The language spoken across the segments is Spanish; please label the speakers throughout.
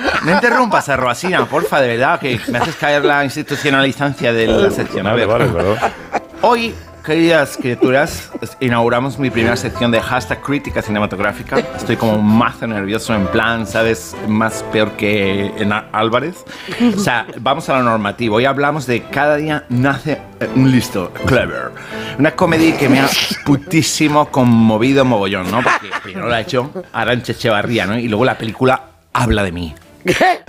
Speaker 1: No interrumpas a Roasina, porfa, de verdad, que me haces caer la institucionalizancia de la sección. A ver.
Speaker 2: Vale.
Speaker 1: Hoy, queridas criaturas, inauguramos mi primera sección de hashtag crítica cinematográfica. Estoy como un mazo nervioso, en plan, ¿sabes? Más peor que en Álvarez. O sea, vamos a lo normativo. Hoy hablamos de Cada día nace un listo, Clever. Una comedia que me ha putísimo conmovido mogollón, ¿no? Porque primero la ha hecho Arantxa Echevarría, ¿no? Y luego la película habla de mí.
Speaker 3: ¿Qué?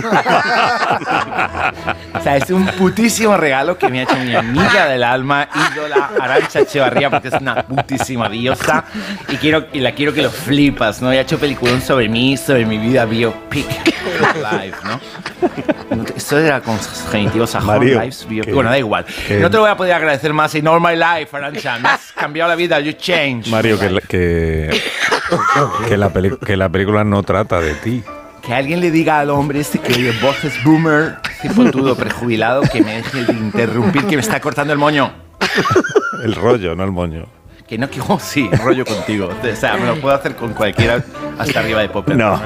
Speaker 1: O sea, es un putísimo regalo que me ha hecho mi amiga del alma, ídola Arantxa Echevarría, porque es una putísima diosa y la quiero que lo flipas, ¿no? Y ha hecho peliculón sobre mí, sobre mi vida, biopic live, ¿no? Esto era con genitivos a Home Lives, biopic. Bueno, da igual. No te lo voy a poder agradecer más. In all my life, Arantxa, me has cambiado la vida, you changed.
Speaker 2: Mario, que la película no trata de ti.
Speaker 1: Que alguien le diga al hombre este que oye voces boomer, cipotudo, prejubilado, que me deje de interrumpir, que me está cortando el moño.
Speaker 2: El rollo, no el moño.
Speaker 1: Que no, que sí, rollo contigo. O sea, me lo puedo hacer con cualquiera hasta arriba de Popper.
Speaker 2: No.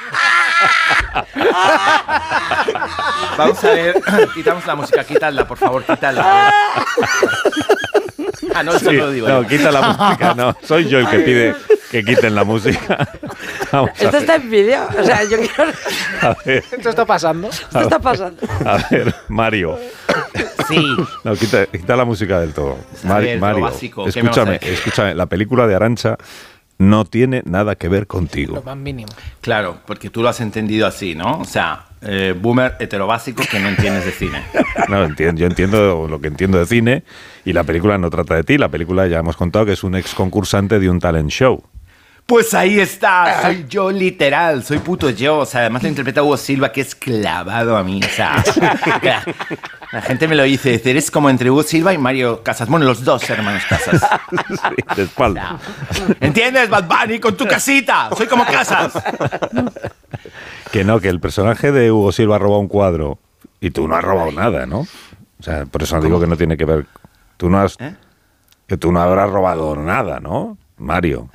Speaker 1: Vamos a ver, quitamos la música, quítala, por favor, quítala. Ah, no, eso
Speaker 2: Sí,
Speaker 1: lo digo.
Speaker 2: no,
Speaker 1: yo.
Speaker 2: quita la música, no. Soy yo el que pide que quiten la música. Vamos a
Speaker 3: Esto
Speaker 2: ver.
Speaker 3: está en vídeo. O sea, yo quiero.
Speaker 2: A ver,
Speaker 4: Esto está pasando.
Speaker 3: Esto está pasando.
Speaker 2: a ver, Mario.
Speaker 1: Sí.
Speaker 2: No, quita la música del todo.
Speaker 1: A ver, lo
Speaker 2: Mario,
Speaker 1: básico, ¿qué me vas a decir?
Speaker 2: escúchame. La película de Arantxa no tiene nada que ver
Speaker 4: Lo
Speaker 2: contigo.
Speaker 4: más mínimo.
Speaker 1: Claro, porque tú lo has entendido así, ¿no? O sea, boomer heterobásico que no entiendes de cine.
Speaker 2: No, yo entiendo lo que entiendo de cine y la película no trata de ti. La película ya hemos contado que es un ex concursante de un talent show.
Speaker 1: Pues ahí está, soy yo literal, soy puto yo. O sea, además lo interpreta Hugo Silva, que es clavado a mí. O sea, la gente me lo dice, eres como entre Hugo Silva y Mario Casas. Bueno, los dos hermanos Casas.
Speaker 2: Sí, de espalda.
Speaker 1: ¿Entiendes, Bad Bunny, con tu casita? Soy como Casas.
Speaker 2: Que no, que el personaje de Hugo Silva ha robado un cuadro y tú no has robado nada, ¿no? O sea, por eso digo que no tiene que ver. Tú no has. Que tú no habrás robado nada, ¿no, Mario?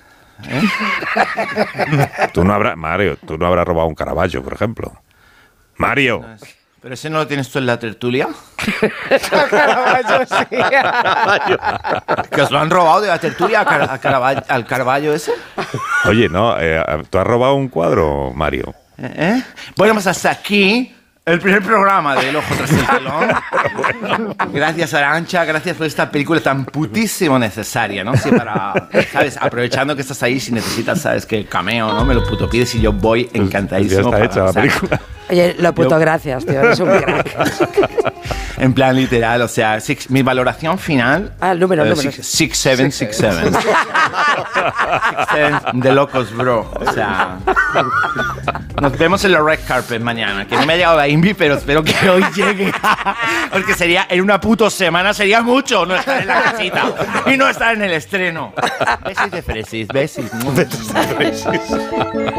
Speaker 2: Tú no habrás robado un Caravaggio, por ejemplo. Mario.
Speaker 1: ¿Pero ese no lo tienes tú en la tertulia?
Speaker 4: Caravaggio, sí.
Speaker 1: ¿Que os lo han robado de la tertulia al Caravaggio ese?
Speaker 2: Oye, no, ¿tú has robado un cuadro, Mario?
Speaker 1: Bueno, pues hasta aquí el primer programa del Ojo tras el telón. Gracias, Arantxa, gracias por esta película tan putísimo necesaria, ¿no? Sí, para, ¿sabes? Aprovechando que estás ahí, si necesitas, ¿sabes? Que cameo, ¿no? Me lo puto pides y yo voy encantadísimo.
Speaker 2: Ya está hecha la película.
Speaker 3: Oye, lo puto gracias, tío. Eres un crack.
Speaker 1: En plan literal, o sea, mi valoración final...
Speaker 3: Ah, el número.
Speaker 1: 6767. 67 de locos, bro. O sea... Nos vemos en la red carpet mañana. Que no me ha llegado la Invi, pero espero que hoy llegue. Porque sería, en una puto semana sería mucho no estar en la casita. Y no estar en el estreno. Besis de fresis, besis.